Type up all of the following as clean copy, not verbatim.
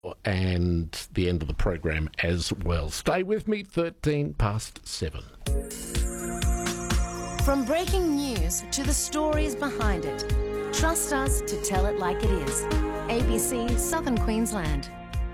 and the end of the program as well. Stay with me, 13 past 7. From breaking news to the stories behind it, trust us to tell it like it is. ABC Southern Queensland.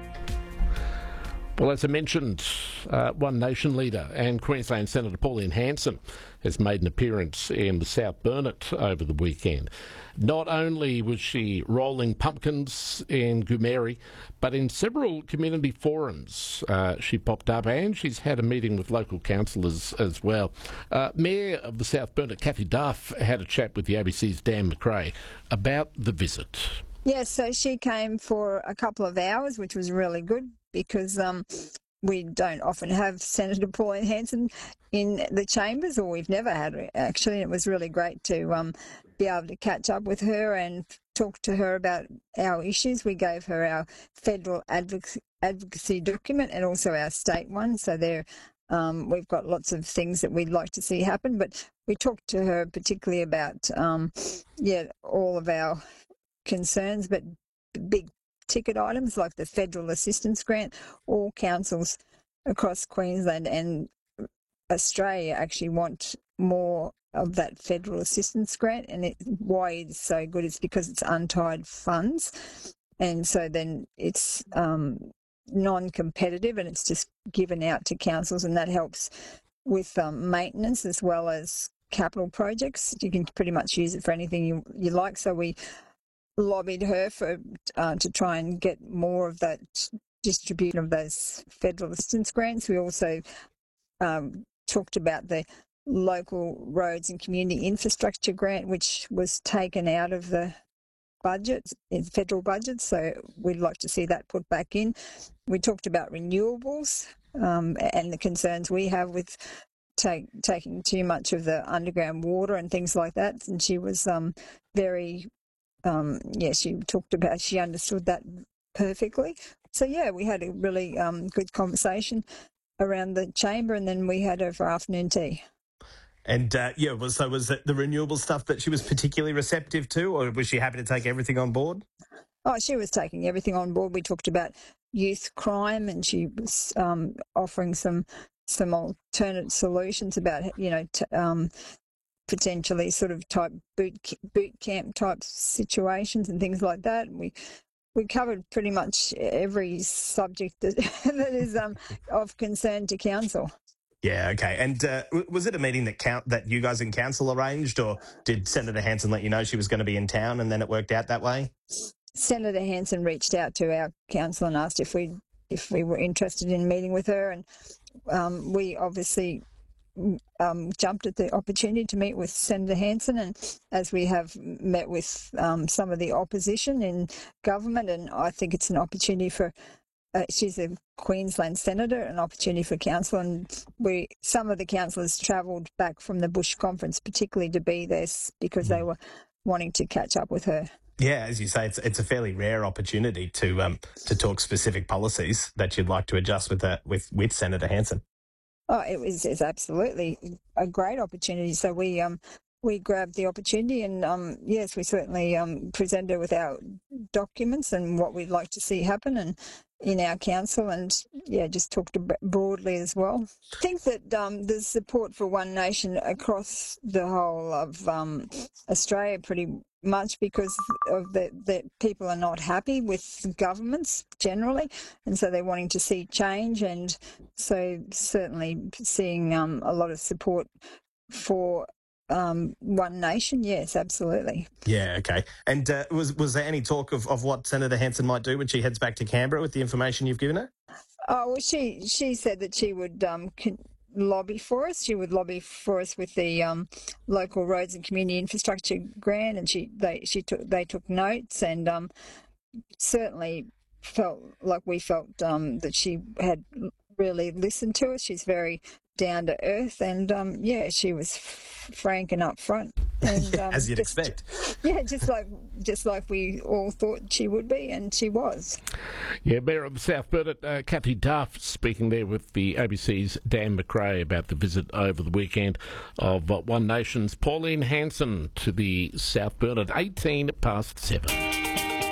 Well, as I mentioned, One Nation leader and Queensland Senator Pauline Hanson has made an appearance in the South Burnett over the weekend. Not only was she rolling pumpkins in Goomeri, but in several community forums she popped up, and she's had a meeting with local councillors as well. Mayor of the South Burnett, Kathy Duff, had a chat with the ABC's Dan McRae about the visit. Yes, so she came for a couple of hours, which was really good because we don't often have Senator Pauline Hanson in the chambers, or we've never had her actually. It was really great to be able to catch up with her and talk to her about our issues. We gave her our federal advocacy document and also our state one. So there, we've got lots of things that we'd like to see happen. But we talked to her particularly about all of our concerns, but big ticket items like the federal assistance grant. All councils across Queensland and Australia actually want more of that federal assistance grant, and why it's so good is because it's untied funds, and so then it's non-competitive and it's just given out to councils, and that helps with maintenance as well as capital projects. You can pretty much use it for anything you like. So we lobbied her for to try and get more of that distribution of those federal assistance grants. We also talked about the local roads and community infrastructure grant, which was taken out of the budget, in federal budget, so we'd like to see that put back in. We talked about renewables and the concerns we have with taking too much of the underground water and things like that, and she was she understood that perfectly. So yeah, we had a really good conversation around the chamber, and then we had her for afternoon tea. And was it the renewable stuff that she was particularly receptive to, or was she happy to take everything on board? Oh, she was taking everything on board. We talked about youth crime, and she was offering some alternate solutions about potentially sort of type boot camp type situations and things like that. And we covered pretty much every subject that is of concern to council. Yeah, okay. And was it a meeting that you guys in council arranged, or did Senator Hanson let you know she was going to be in town and then it worked out that way? Senator Hanson reached out to our council and asked if we were interested in meeting with her, and we obviously jumped at the opportunity to meet with Senator Hanson, and as we have met with some of the opposition in government, and I think it's an opportunity for she's a Queensland senator, an opportunity for council, and some of the councillors travelled back from the Bush conference particularly to be there because they were wanting to catch up with her. Yeah, as you say, it's a fairly rare opportunity to talk specific policies that you'd like to adjust with Senator Hanson. Oh, it's absolutely a great opportunity. So we grabbed the opportunity, and yes, we certainly presented her with our documents and what we'd like to see happen, and in our council, and just talked broadly as well. I think that there's support for One Nation across the whole of Australia pretty much because of the people are not happy with governments generally, and so they're wanting to see change, and so certainly seeing a lot of support for One Nation. Yes, absolutely. Yeah, okay. And was there any talk of what Senator Hanson might do when she heads back to Canberra with the information you've given her? Oh, well, she said that she would lobby for us. She would lobby for us with the local roads and community infrastructure grant, and they took notes, and certainly felt like we felt that she had really listened to us. She's very down to earth, and she was frank and upfront, and as you'd expect. Yeah, just like we all thought she would be, and she was. Yeah, Mayor of the South Burnett, Kathy Duff, speaking there with the ABC's Dan McRae about the visit over the weekend of One Nation's Pauline Hanson to the South Burnett, 18 past 7.